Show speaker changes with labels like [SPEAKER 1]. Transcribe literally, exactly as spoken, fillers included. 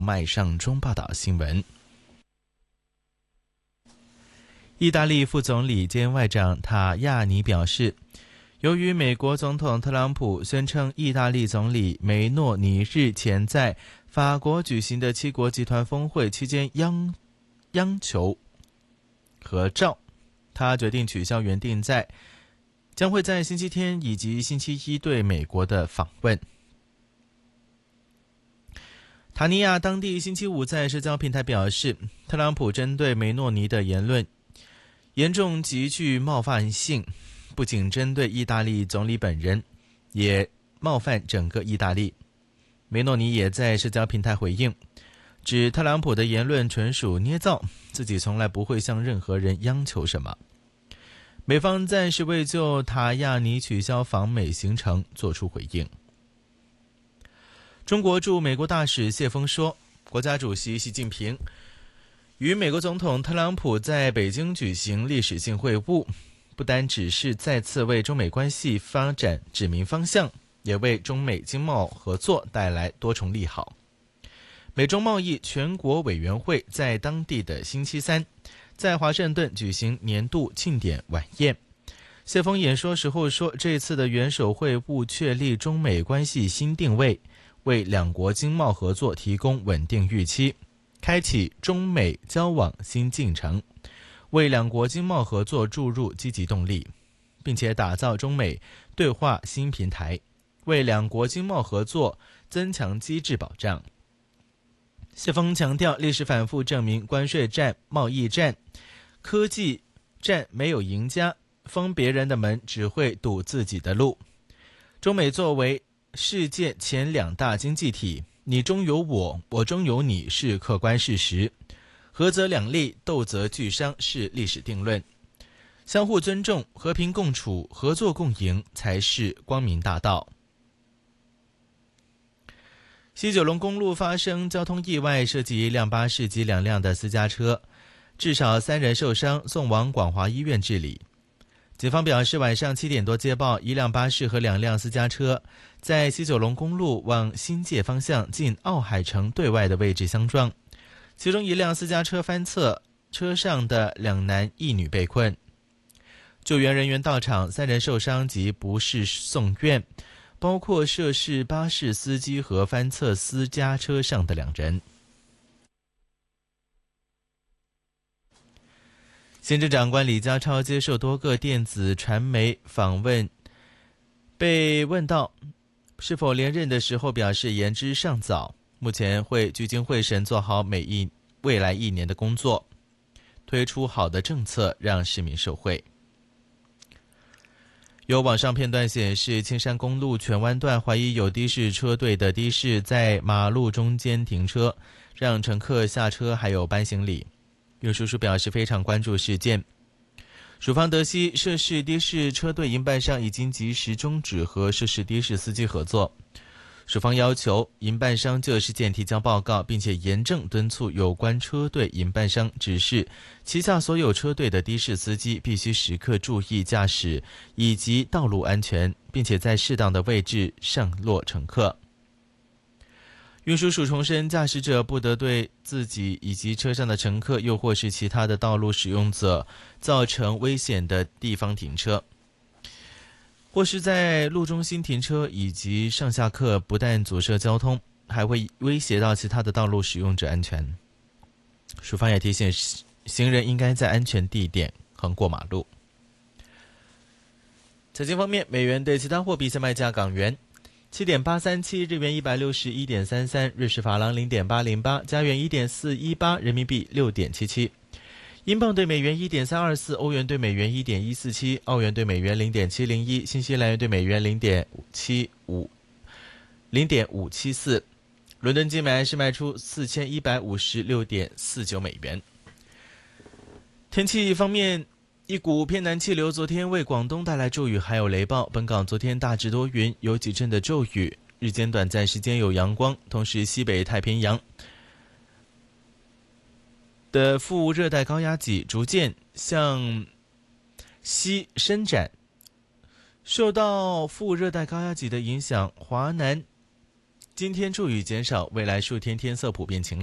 [SPEAKER 1] 迈上中报道新闻。意大利副总理兼外长塔亚尼表示，由于美国总统特朗普宣称意大利总理梅诺尼日前在法国举行的七国集团峰会期间央央求合照，他决定取消原定在将会在星期天以及星期一对美国的访问。塔尼亚当地星期五在社交平台表示，特朗普针对梅诺尼的言论严重极具冒犯性，不仅针对意大利总理本人，也冒犯整个意大利。梅诺尼也在社交平台回应，指特朗普的言论纯属捏造，自己从来不会向任何人央求什么。美方暂时未就塔亚尼取消访美行程作出回应。中国驻美国大使谢锋说，国家主席习近平与美国总统特朗普在北京举行历史性会晤，不单只是再次为中美关系发展指明方向，也为中美经贸合作带来多重利好。美中贸易全国委员会在当地的星期三在华盛顿举行年度庆典晚宴。谢锋演说时候说，这次的元首会晤确立中美关系新定位，为两国经贸合作提供稳定预期，开启中美交往新进程，为两国经贸合作注入积极动力，并且打造中美对话新平台，为两国经贸合作增强机制保障。谢锋强调，历史反复证明，关税战、贸易战、科技战没有赢家，封别人的门只会堵自己的路。中美作为世界前两大经济体，你中有我，我中有你是客观事实，合则两利，斗则俱伤是历史定论。相互尊重、和平共处、合作共赢才是光明大道。西九龙公路发生交通意外，涉及一辆巴士及两辆的私家车，至少三人受伤，送往广华医院治理。警方表示，晚上七点多接报，一辆巴士和两辆私家车在西九龙公路往新界方向近奥海城对外的位置相撞，其中一辆私家车翻侧，车上的两男一女被困。救援人员到场，三人受伤及不适送院，包括涉事巴士司机和翻侧私家车上的两人。行政长官李家超接受多个电子传媒访问，被问到是否连任的时候，表示言之尚早，目前会聚精会神做好每一未来一年的工作，推出好的政策让市民受惠。有网上片段显示，青山公路荃湾段怀疑有的士车队的的士在马路中间停车，让乘客下车还有搬行李。运输署表示非常关注事件。署方得悉，涉事的士车队营办商已经及时终止和涉事的士司机合作。署方要求营办商就事件提交报告，并且严正敦促有关车队营办商指示旗下所有车队的的士司机必须时刻注意驾驶以及道路安全，并且在适当的位置上落乘客。运输署重申，驾驶者不得对自己以及车上的乘客又或是其他的道路使用者造成危险的地方停车，或是在路中心停车以及上下客，不但阻塞交通，还会威胁到其他的道路使用者安全。署方也提醒行人应该在安全地点横过马路。财经方面，美元对其他货币现卖价：港元七点八三七，日元一百六十一点三三，瑞士法郎零点八零八，加元一点四一八，人民币六点七七，英镑对美元一点三二四，欧元对美元一点一四七，澳元对美元零点七零一，新西兰元对美元零点七五零点五七四。伦敦金买是卖出四千一百五十六点四九美元。天气方面，一股偏南气流昨天为广东带来骤雨还有雷暴，本港昨天大致多云，有几阵的骤雨，日间短暂时间有阳光，同时西北太平洋的副热带高压脊逐渐向西伸展，受到副热带高压脊的影响，华南今天骤雨减少，未来数天天色普遍晴朗。